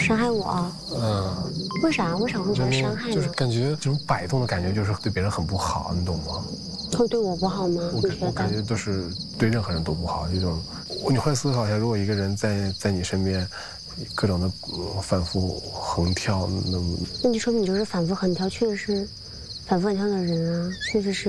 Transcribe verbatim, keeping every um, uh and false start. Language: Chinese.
伤害我？ 嗯。 为啥？为啥会觉得伤害呢？ 就是感觉这种摆动的感觉，就是对别人很不好，你懂吗？ 会对我不好吗？ 我感我感觉都是对任何人都不好。这种，你会思考一下，如果一个人在在你身边，各种的反复横跳，那么那就说明你就是反复横跳，确实是反复横跳的人啊，确实是